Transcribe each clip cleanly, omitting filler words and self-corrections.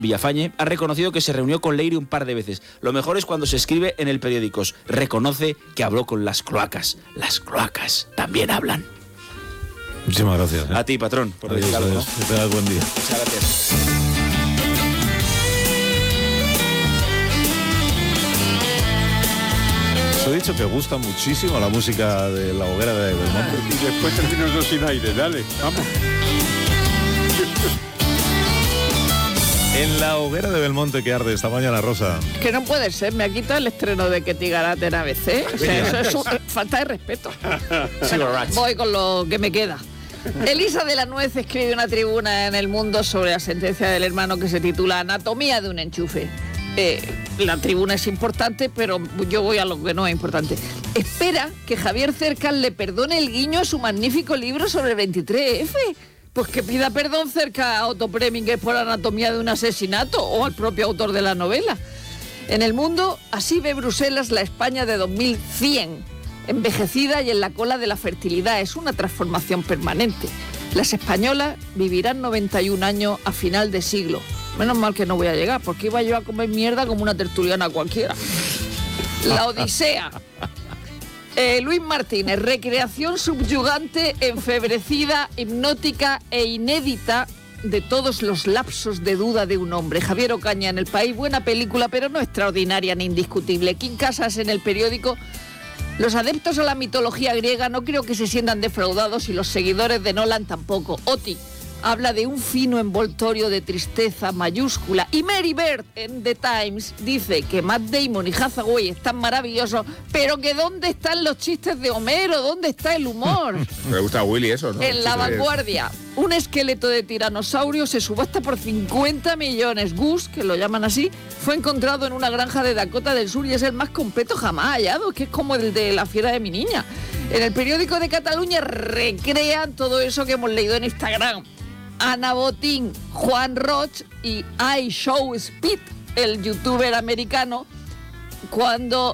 Villafañe ha reconocido que se reunió con Leire un par de veces. Lo mejor es cuando se escribe en el periódico. Reconoce que habló con las cloacas. Las cloacas también hablan. Muchísimas gracias. A ti, patrón, por decir algo, ¿no? Que tengas buen día. Muchas gracias. Os he dicho que gusta muchísimo la música de La Hoguera de Belmonte. Y después termino yo sin aire, dale, vamos. En La Hoguera de Belmonte que arde esta mañana, Rosa. Que no puede ser, me ha quitado el estreno de Que Tigarate en ABC. O sea, eso es falta de respeto. Voy con lo que me queda. Elisa de la Nuez escribe una tribuna en El Mundo sobre la sentencia del hermano que se titula Anatomía de un enchufe. La tribuna es importante, pero yo voy a lo que no es importante. Espera que Javier Cercas le perdone el guiño a su magnífico libro sobre el 23F. Pues que pida perdón cerca a Otto Preminger por Anatomía de un asesinato o al propio autor de la novela. En El Mundo, así ve Bruselas la España de 2100, envejecida y en la cola de la fertilidad. Es una transformación permanente. Las españolas vivirán 91 años a final de siglo. Menos mal que no voy a llegar, porque iba yo a comer mierda como una tertuliana cualquiera. La Odisea. Luis Martínez, recreación subyugante, enfebrecida, hipnótica e inédita de todos los lapsos de duda de un hombre. Javier Ocaña en El País, buena película, pero no extraordinaria ni indiscutible. Kim Casas en El Periódico. Los adeptos a la mitología griega no creo que se sientan defraudados y los seguidores de Nolan tampoco. Oti habla de un fino envoltorio de tristeza mayúscula. Y Mary Bird en The Times dice que Matt Damon y Hathaway están maravillosos, pero que ¿dónde están los chistes de Homero? ¿Dónde está el humor? Me gusta a Willy eso, ¿no? En La Vanguardia, un esqueleto de tiranosaurio se subasta por 50 millones. Gus, que lo llaman así, fue encontrado en una granja de Dakota del Sur y es el más completo jamás hallado, que es como el de La fiera de mi niña. En El Periódico de Cataluña recrean todo eso que hemos leído en Instagram. Ana Botín, Juan Roch y iShowSpeed, el youtuber americano, cuando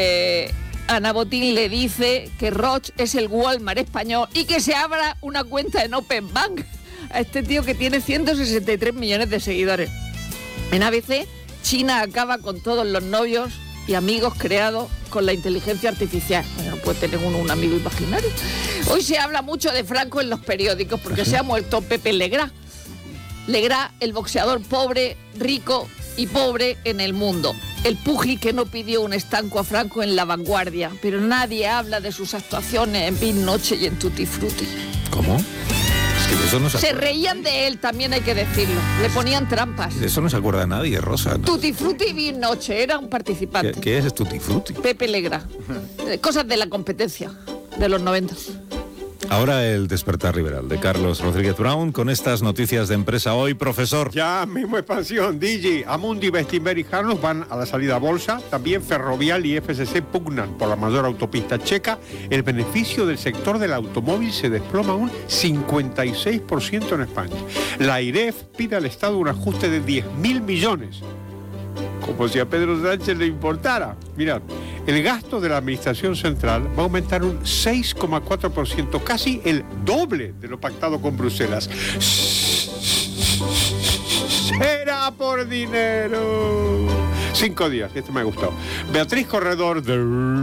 Ana Botín le dice que Roch es el Walmart español y que se abra una cuenta en Open Bank a este tío que tiene 163 millones de seguidores. En ABC, China acaba con todos los novios y amigos creados con la inteligencia artificial. Bueno, no puede tener uno un amigo imaginario. Hoy se habla mucho de Franco en los periódicos porque se ha muerto Pepe Legrá. Legrá, el boxeador pobre, rico y pobre en el mundo. El púgil que no pidió un estanco a Franco en La Vanguardia. Pero nadie habla de sus actuaciones en Big Noche y en Tutti Frutti. ¿Cómo? Es que de eso no se reían de él, también hay que decirlo. Le ponían trampas. De eso no se acuerda nadie, Rosa. Tutti Frutti y Big Noche, era un participante. ¿Qué es Tutti Frutti? Pepe Legrá. Cosas de la competencia de los 90. Ahora el despertar liberal de Carlos Rodríguez Brown con estas noticias de empresa hoy, profesor. Ya mismo expansión, Digi, Amundi, Bestinver y Janus van a la salida a bolsa. También Ferrovial y FCC pugnan por la mayor autopista checa. El beneficio del sector del automóvil se desploma un 56% en España. La IREF pide al Estado un ajuste de 10.000 millones. Como si a Pedro Sánchez le importara. Mirad, el gasto de la Administración Central va a aumentar un 6,4%, casi el doble de lo pactado con Bruselas. Será por dinero. 5 días, esto me ha gustado. Beatriz Corredor de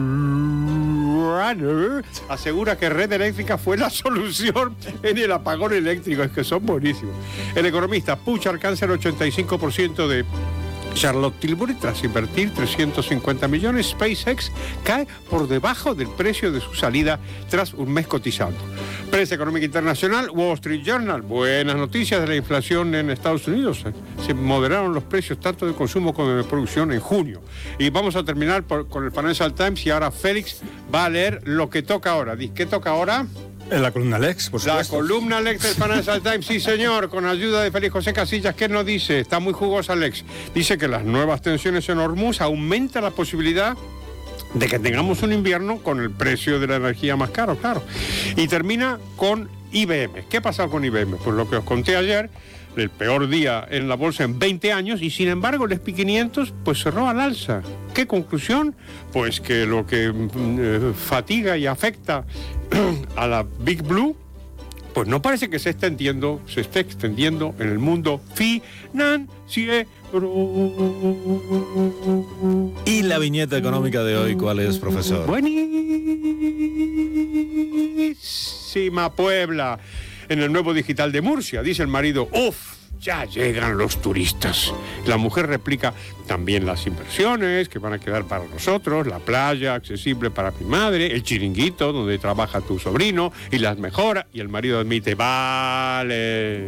Runner asegura que Red Eléctrica fue la solución en el apagón eléctrico. Es que son buenísimos. El economista Puig alcanza el 85% de Charlotte Tilbury tras invertir 350 millones. SpaceX cae por debajo del precio de su salida tras un mes cotizando. Prensa económica internacional, Wall Street Journal. Buenas noticias de la inflación en Estados Unidos. Se moderaron los precios tanto de consumo como de producción en junio. Y vamos a terminar con el Financial Times y ahora Félix va a leer lo que toca ahora. ¿Qué toca ahora? En la columna Lex, por supuesto. La columna Lex del Financial Times, sí señor, con ayuda de Félix José Casillas. ¿Qué nos dice? Está muy jugosa Lex. Dice que las nuevas tensiones en Hormuz aumentan la posibilidad de que tengamos un invierno con el precio de la energía más caro, claro. Y termina con IBM. ¿Qué ha pasado con IBM? Pues lo que os conté ayer, el peor día en la bolsa en 20 años y sin embargo el S&P 500 pues cerró al alza. ¿Qué conclusión? Pues que lo que fatiga y afecta a la Big Blue pues no parece que se esté extendiendo en el mundo financiero. ¿Y la viñeta económica de hoy cuál es, profesor? Buenísima Puebla. En el nuevo digital de Murcia, dice el marido, ¡uf! Ya llegan los turistas. La mujer replica, también las inversiones que van a quedar para nosotros, la playa accesible para mi madre, el chiringuito donde trabaja tu sobrino y las mejoras. Y el marido admite, vale.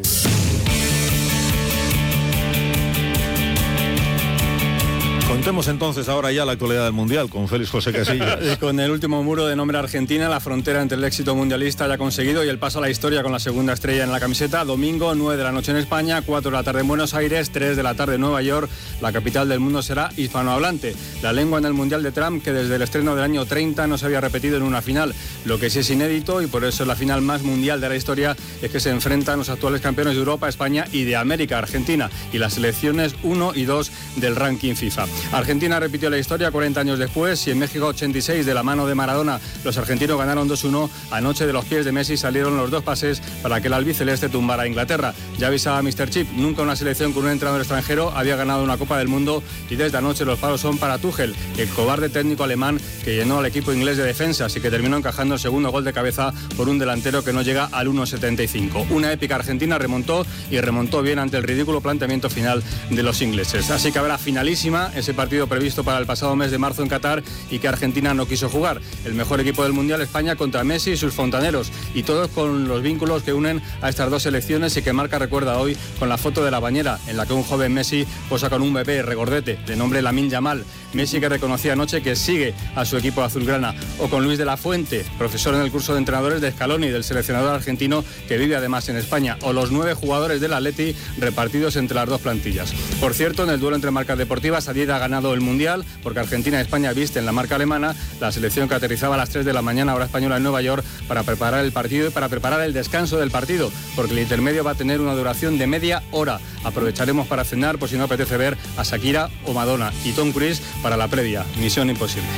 Contemos entonces ahora ya la actualidad del Mundial con Félix José Casillas. Con el último muro de nombre Argentina, la frontera entre el éxito mundialista ya conseguido y el paso a la historia con la segunda estrella en la camiseta. Domingo, 9 de la noche en España, 4 de la tarde en Buenos Aires, 3 de la tarde en Nueva York. La capital del mundo será hispanohablante. La lengua en el Mundial de Trump, que desde el estreno del año 30 no se había repetido en una final. Lo que sí es inédito, y por eso es la final más mundial de la historia, es que se enfrentan los actuales campeones de Europa, España y de América, Argentina, y las selecciones 1 y 2 del ranking FIFA. Argentina repitió la historia 40 años después y en México 86, de la mano de Maradona, los argentinos ganaron 2-1. Anoche de los pies de Messi salieron los dos pases para que el albiceleste tumbara a Inglaterra. Ya avisaba Mr. Chip, nunca una selección con un entrenador extranjero había ganado una Copa del Mundo, y desde anoche los palos son para Tuchel, el cobarde técnico alemán que llenó al equipo inglés de defensas y que terminó encajando el segundo gol de cabeza por un delantero que no llega al 1,75. Una épica Argentina remontó bien ante el ridículo planteamiento final de los ingleses. Así que habrá finalísima ese partido previsto para el pasado mes de marzo en Qatar y que Argentina no quiso jugar. El mejor equipo del Mundial, España, contra Messi y sus fontaneros, y todos con los vínculos que unen a estas dos selecciones y que Marca recuerda hoy con la foto de la bañera en la que un joven Messi posa con un bebé regordete de nombre Lamine Yamal. Messi, que reconocía anoche que sigue a su equipo azulgrana, o con Luis de la Fuente, profesor en el curso de entrenadores de Scaloni, del seleccionador argentino que vive además en España, o los 9 jugadores del Atleti repartidos entre las dos plantillas. Por cierto, en el duelo entre marcas deportivas, Adidas ha ganado el Mundial, porque Argentina y España visten la marca alemana, la selección que aterrizaba a las 3 de la mañana hora española en Nueva York para preparar el partido y para preparar el descanso del partido, porque el intermedio va a tener una duración de media hora. Aprovecharemos para cenar, por si no apetece ver a Shakira o Madonna, y Tom Cruise para la previa. Misión imposible.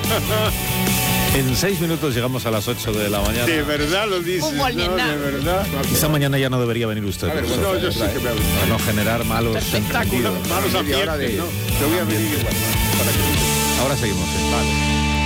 En 6 minutos llegamos a las 8 de la mañana. De verdad lo dices, ¿no? De verdad. Esta mañana ya no debería venir usted. No, yo sí que me gusta. Para no generar malos espectáculo. entendidos. Malos ambientes, ¿no? Yo voy a venir igual. Ahora seguimos. Vale.